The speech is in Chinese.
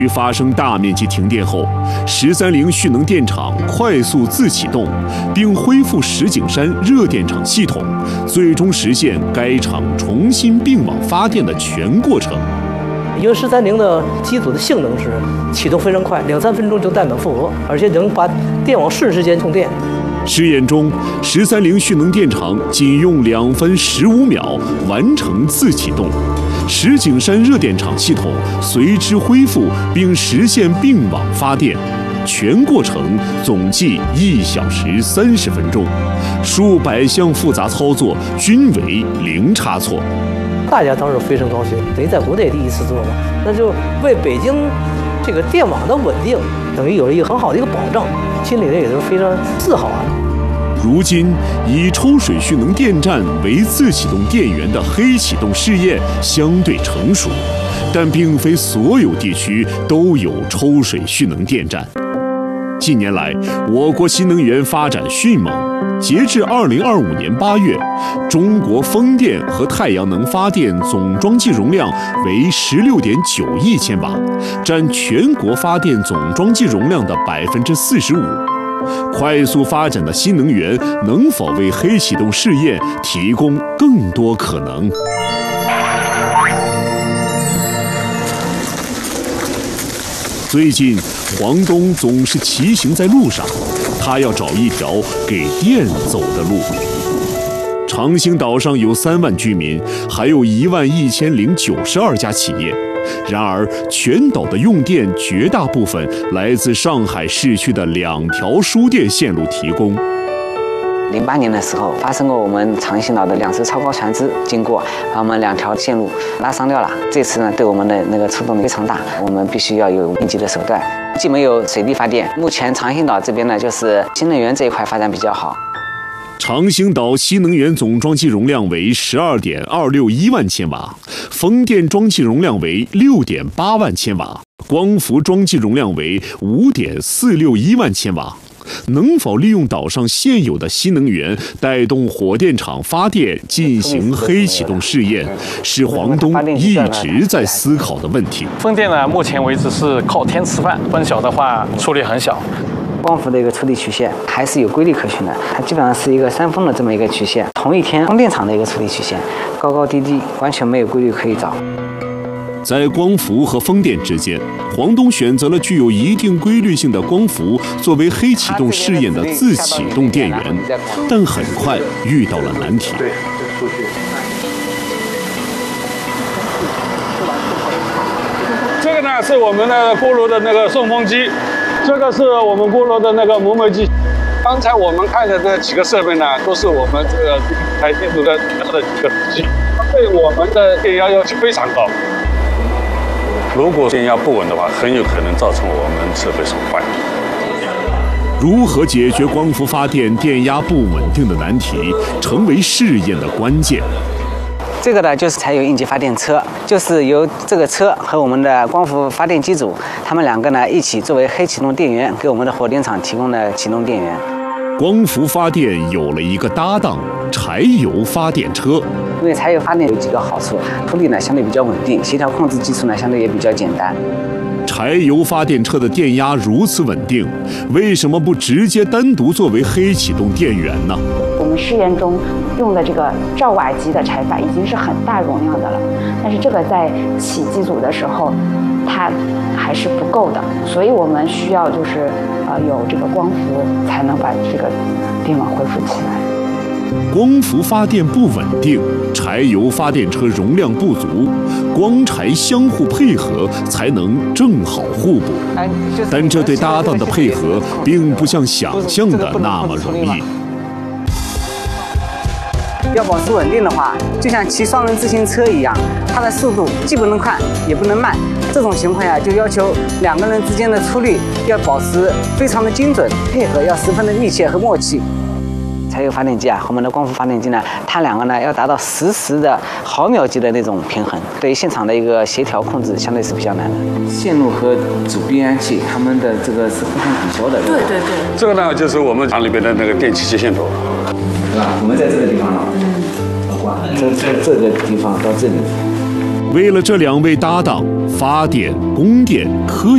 发生大面积停电后，130蓄能电厂快速自启动，并恢复石景山热电厂系统，最终实现该厂重新并网发电的全过程。 因为130的机组的性能是启动非常快，2-3分钟就弹满负荷，而且能把电网瞬时间充电。 试验中，130蓄能电厂仅用2分15秒完成自启动，石景山热电厂系统随之恢复并实现并网发电，全过程总计1小时30分钟，数百项复杂操作均为零差错。 大家当时非常高兴，等于在国内第一次做嘛，那就为北京这个电网的稳定，等于有了一个很好的一个保障，心里也是非常自豪啊。 如今，以抽水蓄能电站为自启动电源的黑启动试验相对成熟，但并非所有地区都有抽水蓄能电站。近年来，我国新能源发展迅猛。截至2025年8月，中国风电和太阳能发电总装机容量为16.9亿千瓦，占全国发电总装机容量的45%。快速发展的新能源能否为黑启动试验提供更多可能？最近，黄东总是骑行在路上，他要找一条给电走的路。长兴岛上有3万居民，还有11092家企业。然而，全岛的用电绝大部分来自上海市区的2条输电线路提供。 08年的时候，发生过我们长兴岛的2艘超高船只经过，把我们2条线路拉伤掉了。这次呢，对我们的那个触动力非常大，我们必须要有应急的手段。既没有水力发电，目前长兴岛这边呢，就是新能源这一块发展比较好。 长兴岛新能源总装机容量为12.261万千瓦，风电装机容量为6.8万千瓦，光伏装机容量为5.461万千瓦。能否利用岛上现有的新能源带动火电厂发电进行黑启动试验，是黄东一直在思考的问题。 风电呢，目前为止是靠天吃饭，风小的话出力很小。 光伏的一个出力曲线还是有规律可循的，它基本上是一个3峰的这么一个曲线。同一天，风电场的一个出力曲线，高高低低，完全没有规律可以找。 在光伏和风电之间，黄东选择了具有一定规律性的光伏作为黑启动试验的自启动电源，但很快遇到了难题。 这个呢是我们的锅炉的那个送风机，这个是我们锅炉的那个磨煤机。刚才我们看的这几个设备呢，都是我们这个台电路的几个机，对我们的电压要求非常高。如果电压不稳的话，很有可能造成我们设备损坏。 如何解决光伏发电电压不稳定的难题，成为试验的关键。 这个呢，就是采用应急发电车，就是由这个车和我们的光伏发电机组，他们2个呢一起作为黑启动电源，给我们的火电厂提供的启动电源。 光伏发电有了一个搭档——柴油发电车。 因为柴油发电有几个好处，出力呢相对比较稳定，协调控制技术呢相对也比较简单。 柴油发电车的电压如此稳定，为什么不直接单独作为黑启动电源呢？ 我们试验中用的这个兆瓦级的柴阀已经是很大容量的了，但是这个在起机组的时候，它还是不够的，所以我们需要就是有这个光伏才能把这个电网恢复起来。 光伏发电不稳定，柴油发电车容量不足，光柴相互配合才能正好互补。但这对搭档的配合并不像想象的那么容易。 要保持稳定的话，就像骑双人自行车一样，它的速度既不能快也不能慢。这种情况下，就要求2个人之间的出力要保持非常的精准，配合要十分的密切和默契。柴油发电机和我们的光伏发电机呢，它2个呢要达到实时的毫秒级的那种平衡，对于现场的一个协调控制相对是比较难的。线路和主变压器，它们的这个是互相抵消的。对。 这个呢就是我们厂里边的那个电气接线头， 是吧？我们在这个地方了，这个地方到这里。 为了这2位搭档，发电、供电、科